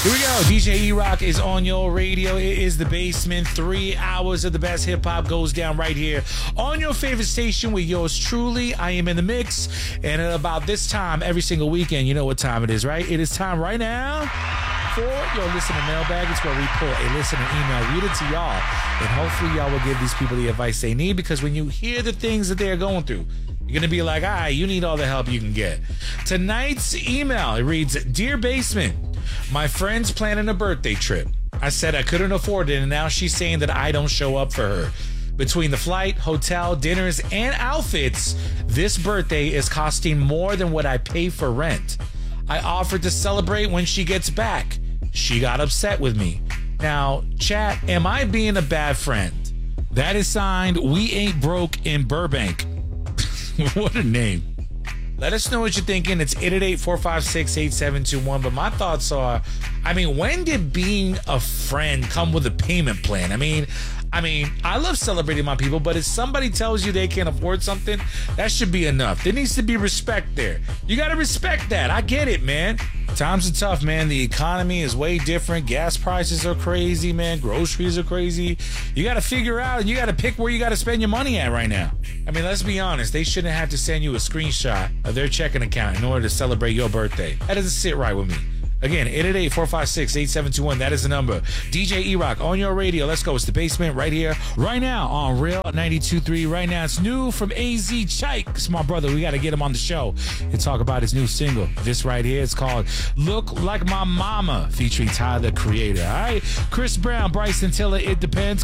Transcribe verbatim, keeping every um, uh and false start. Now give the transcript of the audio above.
Here we go. D J E-Rock is on your radio. It is The Basement. Three hours of the best hip-hop goes down right here on your favorite station with yours truly. I am in the mix. And at about this time, every single weekend, you know what time it is, right? It is time right now for your listener mailbag. It's where we pull a listener email, read it to y'all, and hopefully y'all will give these people the advice they need, because when you hear the things that they're going through, you're going to be like, all right, you need all the help you can get. Tonight's email, it reads, Dear Basement, my friend's planning a birthday trip. I said I couldn't afford it, and now she's saying that I don't show up for her. Between the flight, hotel, dinners, and outfits, this birthday is costing more than what I pay for rent. I offered to celebrate when she gets back. She got upset with me. Now, chat, am I being a bad friend? That is signed, We Ain't Broke in Burbank. What a name. Let us know what you're thinking. It's eight eight eight, four five six, eight seven two one. But my thoughts are, I mean, when did being a friend come with a payment plan? I mean, I mean, I love celebrating my people, but if somebody tells you they can't afford something, that should be enough. There needs to be respect there. You got to respect that. I get it, man. Times are tough, man. The economy is way different. Gas prices are crazy, man. Groceries are crazy. You got to figure out, you got to pick where you got to spend your money at right now. I mean, let's be honest. They shouldn't have to send you a screenshot of their checking account in order to celebrate your birthday. That doesn't sit right with me. Again, eight eight eight, four five six, eight seven two one. That is the number. D J E-Rock on your radio. Let's go. It's The Basement right here, right now on Real ninety-two point three. Right now, it's new from A Z Chike. It's my brother. We got to get him on the show and talk about his new single. This right here, it's called Look Like My Mama, featuring Tyler, the Creator. All right, Chris Brown, Bryson Tiller, It Depends.